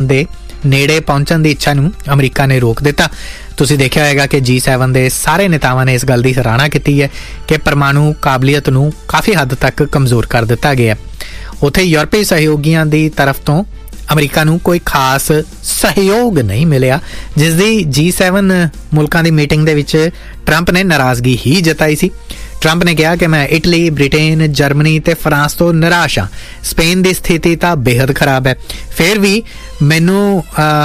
ਦੇ ਨੇੜੇ ਪਹੁੰਚਣ ਦੀ ਇੱਛਾ ਨੂੰ ਅਮਰੀਕਾ ਨੇ ਰੋਕ ਦਿੱਤਾ। ਤੁਸੀਂ ਦੇਖਿਆ ਹੋਏਗਾ ਕਿ G7 ਦੇ ਸਾਰੇ ਨੇਤਾਵਾਂ ਨੇ ਇਸ ਗੱਲ ਦੀ ਸਰਾਹਨਾ ਕੀਤੀ ਹੈ ਕਿ ਪਰਮਾਣੂ ਕਾਬਲੀਅਤ ਨੂੰ ਕਾਫੀ ਹੱਦ ਤੱਕ ਕਮਜ਼ੋਰ ਕਰ ਦਿੱਤਾ ਗਿਆ। ਉੱਥੇ ਯੂਰਪੀ ਸਹਿਯੋਗੀਆਂ ਦੀ ਤਰਫ ਤੋਂ ਅਮਰੀਕਾ ਨੂੰ ਕੋਈ ਖਾਸ ਸਹਿਯੋਗ ਨਹੀਂ ਮਿਲਿਆ, ਜਿਸ ਦੀ G7 ਮੁਲਕਾਂ ਦੀ ਮੀਟਿੰਗ ਦੇ ਵਿੱਚ ਟਰੰਪ ਨੇ ਨਾਰਾਜ਼ਗੀ ਹੀ ਜਤਾਈ ਸੀ। ਟਰੰਪ ਨੇ ਕਿਹਾ ਕਿ ਮੈਂ ਇਟਲੀ, ਬ੍ਰਿਟੇਨ, ਜਰਮਨੀ ਤੇ ਫਰਾਂਸ ਤੋਂ ਨਿਰਾਸ਼ ਹਾਂ। ਸਪੇਨ ਦੀ ਸਥਿਤੀ ਤਾਂ ਬੇਹੱਦ ਖਰਾਬ ਹੈ। ਫਿਰ ਵੀ ਮੈਨੂੰ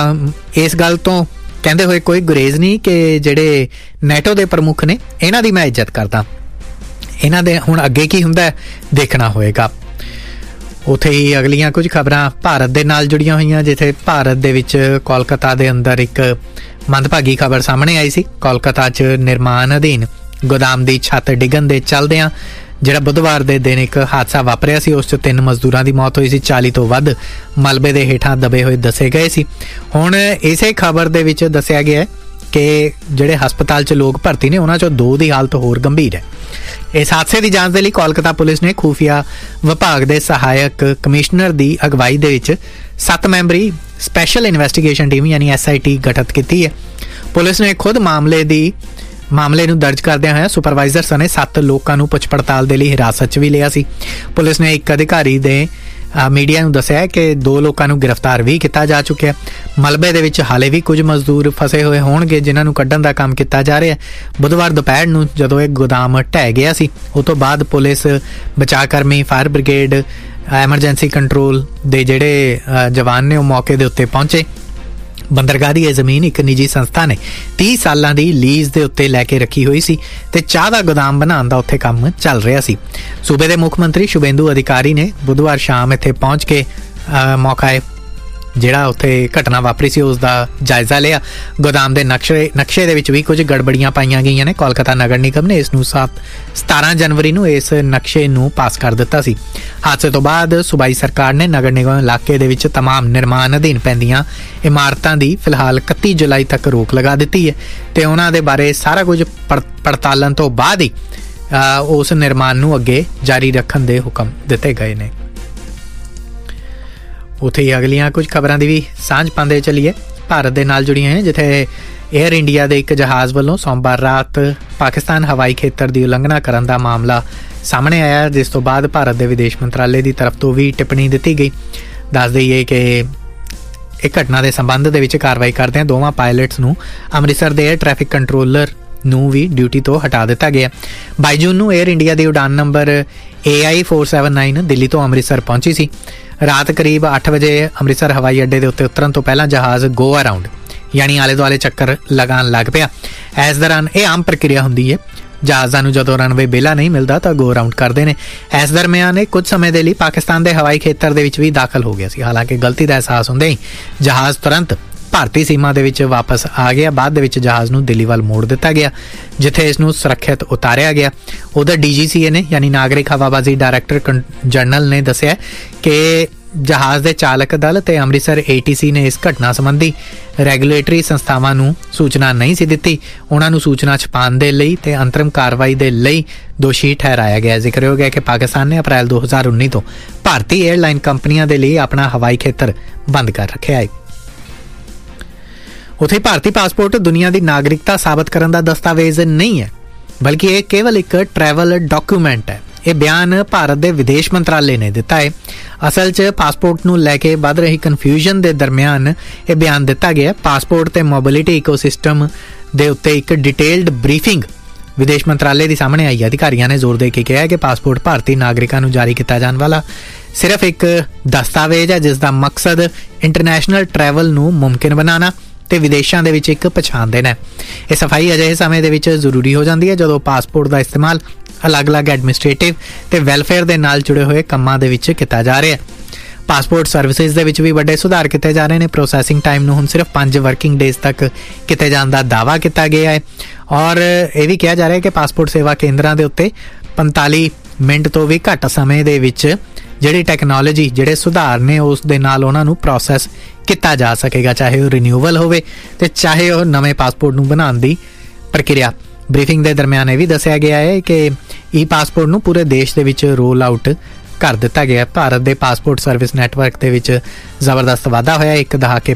ਇਸ ਗੱਲ ਤੋਂ ਕਹਿੰਦੇ ਹੋਏ ਕੋਈ ਗੁਰੇਜ਼ ਨਹੀਂ ਕਿ ਜਿਹੜੇ ਨੈਟੋ ਦੇ ਪ੍ਰਮੁੱਖ ਨੇ ਇਹਨਾਂ ਦੀ ਮੈਂ ਇੱਜ਼ਤ ਕਰਦਾ। ਇਹਨਾਂ ਦੇ ਹੁਣ ਅੱਗੇ ਕੀ ਹੁੰਦਾ ਦੇਖਣਾ ਹੋਏਗਾ। ਉੱਥੇ ਹੀ ਅਗਲੀਆਂ ਕੁਝ ਖਬਰਾਂ ਭਾਰਤ ਦੇ ਨਾਲ ਜੁੜੀਆਂ ਹੋਈਆਂ, ਜਿੱਥੇ ਭਾਰਤ ਦੇ ਵਿੱਚ ਕੋਲਕਾਤਾ ਦੇ ਅੰਦਰ ਇੱਕ ਮੰਦਭਾਗੀ ਖਬਰ ਸਾਹਮਣੇ ਆਈ ਸੀ। ਕੋਲਕਾਤਾ 'ਚ ਨਿਰਮਾਣ ਅਧੀਨ ਗੋਦਾਮ ਦੀ ਛੱਤ ਡਿੱਗਣ ਦੇ ਚੱਲਦਿਆਂ ਜਿਹੜਾ ਬੁੱਧਵਾਰ ਦੇ ਦਿਨ ਇੱਕ ਹਾਦਸਾ ਵਾਪਰਿਆ ਸੀ, ਉਸ 'ਚ 3 ਮਜ਼ਦੂਰਾਂ ਦੀ ਮੌਤ ਹੋਈ ਸੀ। 40 ਤੋਂ ਵੱਧ ਮਲਬੇ ਦੇ ਹੇਠਾਂ ਦਬੇ ਹੋਏ ਦੱਸੇ ਗਏ ਸੀ। ਹੁਣ ਇਸੇ ਖਬਰ ਦੇ ਵਿੱਚ ਦੱਸਿਆ ਗਿਆ ਕਿ ਜਿਹੜੇ ਹਸਪਤਾਲ 'ਚ ਲੋਕ ਭਰਤੀ ਨੇ ਉਹਨਾਂ 'ਚੋਂ 2 ਦੀ ਹਾਲਤ ਹੋਰ ਗੰਭੀਰ ਹੈ। ਇਸ ਹਾਦਸੇ ਦੀ ਜਾਂਚ ਦੇ ਲਈ ਕੋਲਕਾਤਾ ਪੁਲਿਸ ਨੇ ਖੂਫੀਆ ਵਿਭਾਗ ਦੇ ਸਹਾਇਕ ਕਮਿਸ਼ਨਰ ਦੀ ਅਗਵਾਈ ਦੇ ਵਿੱਚ 7 ਮੈਂਬਰੀ ਸਪੈਸ਼ਲ ਇਨਵੈਸਟੀਗੇਸ਼ਨ ਟੀਮ ਯਾਨੀ SIT ਗਠਿਤ ਕੀਤੀ ਹੈ। ਪੁਲਿਸ ਨੇ ਖੁਦ ਮਾਮਲੇ ਨੂੰ ਦਰਜ ਕਰਦਿਆਂ ਹੋਇਆ ਸੁਪਰਵਾਈਜ਼ਰ ਸਣੇ 7 ਲੋਕਾਂ ਨੂੰ ਪੁੱਛ ਪੜਤਾਲ ਦੇ ਲਈ ਹਿਰਾਸਤ 'ਚ ਵੀ ਲਿਆ ਸੀ। ਪੁਲਿਸ ਨੇ ਇੱਕ ਅਧਿਕਾਰੀ ਦੇ ਮੀਡੀਆ ਨੂੰ ਦੱਸਿਆ ਕਿ 2 ਲੋਕਾਂ ਨੂੰ ਗ੍ਰਿਫਤਾਰ ਵੀ ਕੀਤਾ ਜਾ ਚੁੱਕਿਆ। ਮਲਬੇ ਦੇ ਵਿੱਚ ਹਾਲੇ ਵੀ ਕੁਝ ਮਜ਼ਦੂਰ ਫਸੇ ਹੋਏ ਹੋਣਗੇ ਜਿਨ੍ਹਾਂ ਨੂੰ ਕੱਢਣ ਦਾ ਕੰਮ ਕੀਤਾ ਜਾ ਰਿਹਾ। ਬੁੱਧਵਾਰ ਦੁਪਹਿਰ ਨੂੰ ਜਦੋਂ ਇਹ ਗੋਦਾਮ ਢਹਿ ਗਿਆ ਸੀ, ਉਸ ਤੋਂ ਬਾਅਦ ਪੁਲਿਸ, ਬਚਾਅ ਕਰਮੀ, ਫਾਇਰ ਬ੍ਰਿਗੇਡ, ਐਮਰਜੈਂਸੀ ਕੰਟਰੋਲ ਦੇ ਜਿਹੜੇ ਜਵਾਨ ਨੇ ਉਹ ਮੌਕੇ ਦੇ ਉੱਤੇ ਪਹੁੰਚੇ। ਬੰਦਰਗਾਹ ਦੀ ਇਹ ਜ਼ਮੀਨ ਇੱਕ ਨਿੱਜੀ ਸੰਸਥਾ ਨੇ 30 ਸਾਲਾਂ ਦੀ ਲੀਜ਼ ਦੇ ਉੱਤੇ ਲੈ ਕੇ ਰੱਖੀ ਹੋਈ ਸੀ ਤੇ ਚਾਹ ਦਾ ਗੋਦਾਮ ਬਣਾਉਣ ਦਾ ਉੱਥੇ ਕੰਮ ਚੱਲ ਰਿਹਾ ਸੀ। ਸੂਬੇ ਦੇ ਮੁੱਖ ਮੰਤਰੀ ਸ਼ੁਭੇਂਦੂ ਅਧਿਕਾਰੀ ਨੇ ਬੁੱਧਵਾਰ ਸ਼ਾਮ ਇੱਥੇ ਪਹੁੰਚ ਕੇ ਮੌਕੇ ਜਿਹੜਾ ਉੱਥੇ ਘਟਨਾ ਵਾਪਰੀ ਸੀ ਉਸ ਦਾ ਜਾਇਜ਼ਾ ਲਿਆ। ਗੋਦਾਮ ਦੇ ਨਕਸ਼ੇ ਦੇ ਵਿੱਚ ਵੀ ਕੁਝ ਗੜਬੜੀਆਂ ਪਾਈਆਂ ਗਈਆਂ ਨੇ। ਕੋਲਕਾਤਾ ਨਗਰ ਨਿਗਮ ਨੇ ਇਸ ਨੂੰ 17 ਜਨਵਰੀ ਨੂੰ ਇਸ ਨਕਸ਼ੇ ਨੂੰ ਪਾਸ ਕਰ ਦਿੱਤਾ ਸੀ। ਹਾਦਸੇ ਤੋਂ ਬਾਅਦ ਸੂਬਾਈ ਸਰਕਾਰ ਨੇ ਨਗਰ ਨਿਗਮ ਇਲਾਕੇ ਦੇ ਵਿੱਚ ਤਮਾਮ ਨਿਰਮਾਣ ਅਧੀਨ ਪੈਂਦੀਆਂ ਇਮਾਰਤਾਂ ਦੀ ਫਿਲਹਾਲ 31 ਜੁਲਾਈ ਤੱਕ ਰੋਕ ਲਗਾ ਦਿੱਤੀ ਹੈ ਤੇ ਉਹਨਾਂ ਦੇ ਬਾਰੇ ਸਾਰਾ ਕੁਝ ਪੜਤਾਲਣ ਤੋਂ ਬਾਅਦ ਹੀ ਉਸ ਨਿਰਮਾਣ ਨੂੰ ਅੱਗੇ ਜਾਰੀ ਰੱਖਣ ਦੇ ਹੁਕਮ ਦਿੱਤੇ ਗਏ ਨੇ। ਉੱਥੇ ਹੀ ਅਗਲੀਆਂ ਕੁਝ ਖਬਰਾਂ ਦੀ ਵੀ ਸਾਂਝ ਪਾਉਂਦੇ ਚੱਲੀਏ ਭਾਰਤ ਦੇ ਨਾਲ ਜੁੜੀਆਂ ਹੋਈਆਂ, ਜਿੱਥੇ ਏਅਰ ਇੰਡੀਆ ਦੇ ਇੱਕ ਜਹਾਜ਼ ਵੱਲੋਂ ਸੋਮਵਾਰ ਰਾਤ ਪਾਕਿਸਤਾਨ ਹਵਾਈ ਖੇਤਰ ਦੀ ਉਲੰਘਣਾ ਕਰਨ ਦਾ ਮਾਮਲਾ ਸਾਹਮਣੇ ਆਇਆ, ਜਿਸ ਤੋਂ ਬਾਅਦ ਭਾਰਤ ਦੇ ਵਿਦੇਸ਼ ਮੰਤਰਾਲੇ ਦੀ ਤਰਫ ਤੋਂ ਵੀ ਟਿੱਪਣੀ ਦਿੱਤੀ ਗਈ। ਦੱਸ ਦਈਏ ਕਿ ਇਹ ਘਟਨਾ ਦੇ ਸੰਬੰਧ ਦੇ ਵਿੱਚ ਕਾਰਵਾਈ ਕਰਦਿਆਂ ਦੋਵਾਂ ਪਾਇਲਟਸ ਨੂੰ ਅੰਮ੍ਰਿਤਸਰ ਦੇ ਏਅਰ ਟ੍ਰੈਫਿਕ ਕੰਟਰੋਲਰ ਨੂੰ ਵੀ ਡਿਊਟੀ ਤੋਂ ਹਟਾ ਦਿੱਤਾ ਗਿਆ। 22 ਜੂਨ ਨੂੰ ਏਅਰ ਇੰਡੀਆ ਦੀ ਉਡਾਨ ਨੰਬਰ AI 479 ਦਿੱਲੀ ਤੋਂ ਅੰਮ੍ਰਿਤਸਰ ਪਹੁੰਚੀ ਸੀ। ਰਾਤ ਕਰੀਬ 8 ਵਜੇ ਅੰਮ੍ਰਿਤਸਰ ਹਵਾਈ ਅੱਡੇ ਦੇ ਉੱਤੇ ਉਤਰਨ ਤੋਂ ਪਹਿਲਾਂ ਜਹਾਜ਼ ਗੋ ਅਰਾਊਂਡ ਯਾਨੀ ਆਲੇ ਦੁਆਲੇ ਚੱਕਰ ਲਗਾਉਣ ਲੱਗ ਪਿਆ। ਇਸ ਦੌਰਾਨ ਇਹ ਆਮ ਪ੍ਰਕਿਰਿਆ ਹੁੰਦੀ ਹੈ, ਜਹਾਜ਼ਾਂ ਨੂੰ ਜਦੋਂ ਰਨਵੇ ਵਿਹਲਾ ਨਹੀਂ ਮਿਲਦਾ ਤਾਂ ਗੋ ਅਰਾਊਂਡ ਕਰਦੇ ਨੇ। ਇਸ ਦਰਮਿਆਨ ਇਹ ਕੁਝ ਸਮੇਂ ਦੇ ਲਈ ਪਾਕਿਸਤਾਨ ਦੇ ਹਵਾਈ ਖੇਤਰ ਦੇ ਵਿੱਚ ਵੀ ਦਾਖਲ ਹੋ ਗਿਆ ਸੀ। ਹਾਲਾਂਕਿ ਗਲਤੀ ਦਾ ਅਹਿਸਾਸ ਹੁੰਦੇ ਹੀ ਜਹਾਜ਼ ਤੁਰੰਤ ਭਾਰਤੀ ਸੀਮਾ ਦੇ ਵਿੱਚ ਵਾਪਸ ਆ ਗਿਆ। ਬਾਅਦ ਦੇ ਵਿੱਚ ਜਹਾਜ਼ ਨੂੰ ਦਿੱਲੀ ਵੱਲ ਮੋੜ ਦਿੱਤਾ ਗਿਆ, ਜਿੱਥੇ ਇਸ ਨੂੰ ਸੁਰੱਖਿਅਤ ਉਤਾਰਿਆ ਗਿਆ। ਉਧਰ DGCA ਨੇ ਯਾਨੀ ਨਾਗਰਿਕ ਹਵਾਬਾਜ਼ੀ ਡਾਇਰੈਕਟਰ ਜਨਰਲ ਨੇ ਦੱਸਿਆ ਕਿ ਜਹਾਜ਼ ਦੇ ਚਾਲਕ ਦਲ ਤੇ ਅੰਮ੍ਰਿਤਸਰ ATC ਨੇ ਇਸ ਘਟਨਾ ਸੰਬੰਧੀ ਰੈਗੂਲੇਟਰੀ ਸੰਸਥਾਵਾਂ ਨੂੰ ਸੂਚਨਾ ਨਹੀਂ ਸੀ ਦਿੱਤੀ। ਉਹਨਾਂ ਨੂੰ ਸੂਚਨਾ ਛਪਾਉਣ ਦੇ ਲਈ ਤੇ ਅੰਤਰਿਮ ਕਾਰਵਾਈ ਦੇ ਲਈ ਦੋਸ਼ੀ ਠਹਿਰਾਇਆ ਗਿਆ। ਜ਼ਿਕਰ ਹੋ ਗਿਆ ਕਿ ਪਾਕਿਸਤਾਨ ਨੇ ਅਪ੍ਰੈਲ 2019 ਤੋਂ ਭਾਰਤੀ ਏਅਰਲਾਈਨ ਕੰਪਨੀਆਂ ਦੇ ਲਈ ਆਪਣਾ ਹਵਾਈ ਖੇਤਰ ਬੰਦ ਕਰ ਰੱਖਿਆ ਹੈ। ਉੱਥੇ ਭਾਰਤੀ ਪਾਸਪੋਰਟ ਦੁਨੀਆ ਦੀ ਨਾਗਰਿਕਤਾ ਸਾਬਤ ਕਰਨ ਦਾ ਦਸਤਾਵੇਜ਼ ਨਹੀਂ ਹੈ, ਬਲਕਿ ਇਹ ਕੇਵਲ ਇੱਕ ਟਰੈਵਲ ਡਾਕੂਮੈਂਟ ਹੈ। ਇਹ ਬਿਆਨ ਭਾਰਤ ਦੇ ਵਿਦੇਸ਼ ਮੰਤਰਾਲੇ ਨੇ ਦਿੱਤਾ ਹੈ। ਅਸਲ 'ਚ ਪਾਸਪੋਰਟ ਨੂੰ ਲੈ ਕੇ ਵੱਧ ਰਹੀ ਕਨਫਿਊਜ਼ਨ ਦੇ ਦਰਮਿਆਨ ਇਹ ਬਿਆਨ ਦਿੱਤਾ ਗਿਆ। ਪਾਸਪੋਰਟ ਤੇ ਮੋਬਿਲਿਟੀ ਇਕੋਸਿਸਟਮ ਦੇ ਉੱਤੇ ਇੱਕ ਡਿਟੇਲਡ ਬਰੀਫਿੰਗ ਵਿਦੇਸ਼ ਮੰਤਰਾਲੇ ਦੀ ਸਾਹਮਣੇ ਆਈ। ਅਧਿਕਾਰੀਆਂ ਨੇ ਜ਼ੋਰ ਦੇ ਕੇ ਕਿਹਾ ਕਿ ਪਾਸਪੋਰਟ ਭਾਰਤੀ ਨਾਗਰਿਕਾਂ ਨੂੰ ਜਾਰੀ ਕੀਤਾ ਜਾਣ ਵਾਲਾ ਸਿਰਫ ਇੱਕ ਦਸਤਾਵੇਜ਼ ਹੈ, ਜਿਸ ਦਾ ਮਕਸਦ ਇੰਟਰਨੈਸ਼ਨਲ ਟਰੈਵਲ ਨੂੰ ਮੁਮਕਿਨ ਬਣਾਉਣਾ ਤੇ ਵਿਦੇਸ਼ਾਂ ਦੇ ਵਿੱਚ ਇੱਕ ਪਛਾਣ ਦੇਣਾ ਹੈ। ਇਹ ਸਫਾਈ ਅਜਿਹੇ ਸਮੇਂ ਦੇ ਵਿੱਚ ਜ਼ਰੂਰੀ ਹੋ ਜਾਂਦੀ ਹੈ ਜਦੋਂ ਪਾਸਪੋਰਟ ਦਾ ਇਸਤੇਮਾਲ ਅਲੱਗ-ਅਲੱਗ ਐਡਮਿਨਿਸਟ੍ਰੇਟਿਵ ਤੇ ਵੈਲਫੇਅਰ ਦੇ ਨਾਲ ਜੁੜੇ ਹੋਏ ਕੰਮਾਂ ਦੇ ਵਿੱਚ ਕੀਤਾ ਜਾ ਰਿਹਾ ਹੈ। ਪਾਸਪੋਰਟ ਸਰਵਿਸਿਜ਼ ਦੇ ਵਿੱਚ ਵੀ ਵੱਡੇ ਸੁਧਾਰ ਕੀਤੇ ਜਾ ਰਹੇ ਨੇ। ਪ੍ਰੋਸੈਸਿੰਗ ਟਾਈਮ ਨੂੰ ਹੁਣ ਸਿਰਫ 5 ਵਰਕਿੰਗ ਡੇਜ਼ ਤੱਕ ਕੀਤੇ ਜਾਣ ਦਾ ਦਾਅਵਾ ਕੀਤਾ ਗਿਆ ਹੈ ਔਰ ਇਹ ਵੀ ਕਿਹਾ ਜਾ ਰਿਹਾ ਹੈ ਕਿ ਪਾਸਪੋਰਟ ਸੇਵਾ ਕੇਂਦਰਾਂ ਦੇ ਉੱਤੇ 45 ਮਿੰਟ ਤੋਂ ਵੀ ਘੱਟ ਸਮੇਂ ਦੇ ਵਿੱਚ ਜਿਹੜੀ ਟੈਕਨੋਲੋਜੀ, ਜਿਹੜੇ ਸੁਧਾਰ ਨੇ ਉਸ ਦੇ ਨਾਲ ਉਹਨਾਂ ਨੂੰ ਪ੍ਰੋਸੈਸ ਕੀਤਾ ਜਾ ਸਕੇਗਾ, ਚਾਹੇ ਉਹ ਰਿਨਿਊਵਲ ਹੋਵੇ ਤੇ ਚਾਹੇ ਉਹ ਨਵੇਂ ਪਾਸਪੋਰਟ ਨੂੰ ਬਣਾਉਣ ਦੀ ਪ੍ਰਕਿਰਿਆ। ਬਰੀਫਿੰਗ ਦੇ ਦਰਮਿਆਨ ਇਹ ਵੀ ਦੱਸਿਆ ਗਿਆ ਹੈ ਕਿ ਪਾਸਪੋਰਟ ਨੂੰ ਪੂਰੇ ਦੇਸ਼ ਦੇ ਵਿੱਚ ਰੋਲ ਆਊਟ ਕਰ ਦਿੱਤਾ ਗਿਆ। ਭਾਰਤ ਦੇ ਪਾਸਪੋਰਟ ਸਰਵਿਸ ਨੈਟਵਰਕ ਦੇ ਵਿੱਚ ਜ਼ਬਰਦਸਤ ਵਾਧਾ ਹੋਇਆ। ਇੱਕ ਦਹਾਕੇ